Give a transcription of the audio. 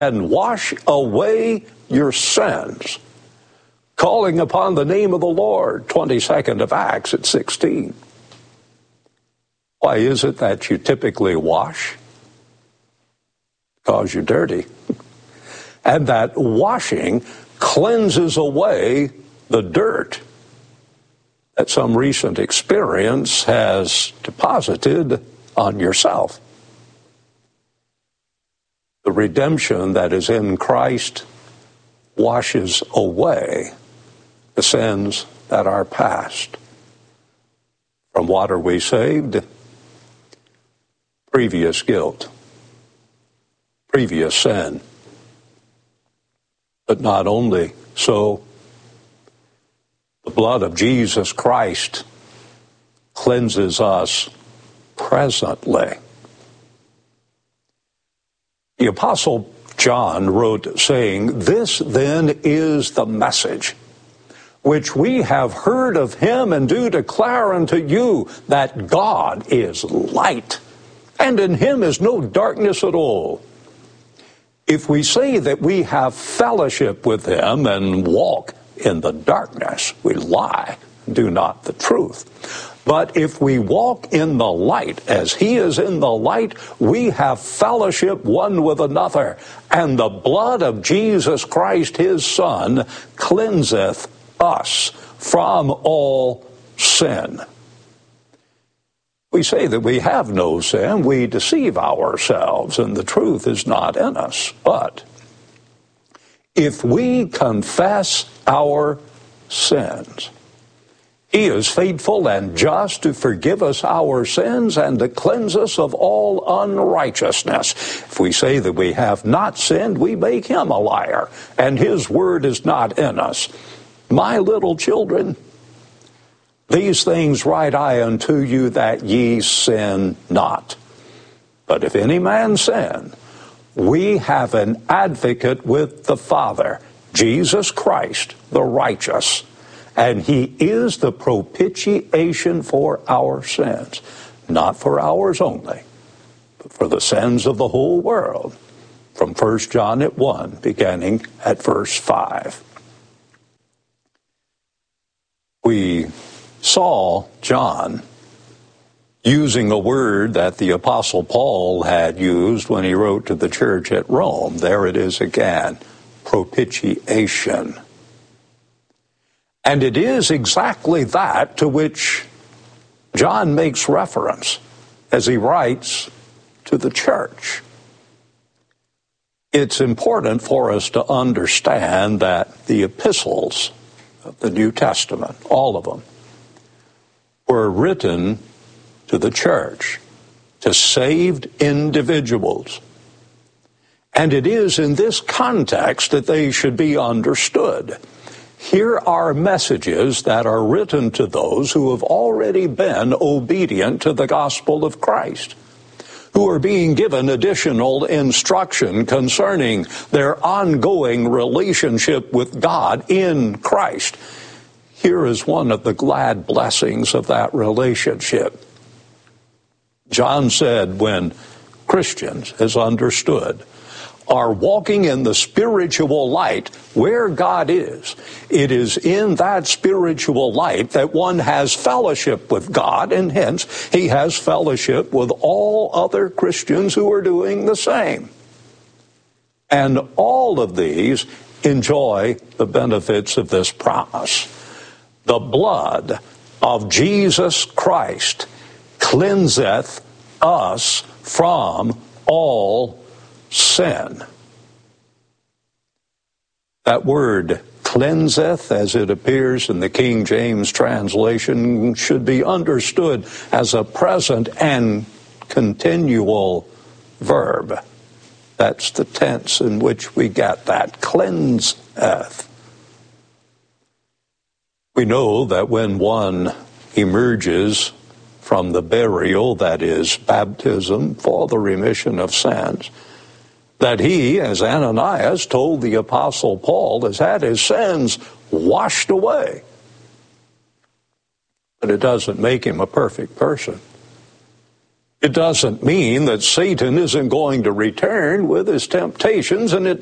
and wash away your sins, calling upon the name of the Lord, 22nd of Acts at 16. Why is it that you typically wash? Because you're dirty. And that washing cleanses away the dirt that some recent experience has deposited on yourself. The redemption that is in Christ washes away the sins that are past. From what are we saved? Previous guilt, previous sin. But not only so, the blood of Jesus Christ cleanses us presently. The Apostle John wrote, saying, "This then is the message which we have heard of him and do declare unto you, that God is light, and in him is no darkness at all. If we say that we have fellowship with him and walk in the darkness, we lie, do not the truth. But if we walk in the light, as he is in the light, we have fellowship one with another, and the blood of Jesus Christ, his Son, cleanseth us from all sin." We say that we have no sin, we deceive ourselves, and the truth is not in us. But if we confess our sins, he is faithful and just to forgive us our sins and to cleanse us of all unrighteousness. If we say that we have not sinned, we make him a liar, and his word is not in us. My little children, these things write I unto you, that ye sin not. But if any man sin, we have an advocate with the Father, Jesus Christ, the righteous. And he is the propitiation for our sins, not for ours only, but for the sins of the whole world. From 1 John 1, beginning at verse 5. We saw John using a word that the Apostle Paul had used when he wrote to the church at Rome. There it is again, propitiation. And it is exactly that to which John makes reference as he writes to the church. It's important for us to understand that the epistles of the New Testament, all of them, were written to the church, to saved individuals. And it is in this context that they should be understood. Here are messages that are written to those who have already been obedient to the gospel of Christ, who are being given additional instruction concerning their ongoing relationship with God in Christ. Here is one of the glad blessings of that relationship. John said, when Christians, as understood, are walking in the spiritual light where God is, it is in that spiritual light that one has fellowship with God, and hence he has fellowship with all other Christians who are doing the same. And all of these enjoy the benefits of this promise. The blood of Jesus Christ cleanseth us from all sin. That word cleanseth, as it appears in the King James translation, should be understood as a present and continual verb. That's the tense in which we get that, cleanseth. We know that when one emerges from the burial, that is, baptism for the remission of sins, that he, as Ananias told the Apostle Paul, has had his sins washed away. But it doesn't make him a perfect person. It doesn't mean that Satan isn't going to return with his temptations, and it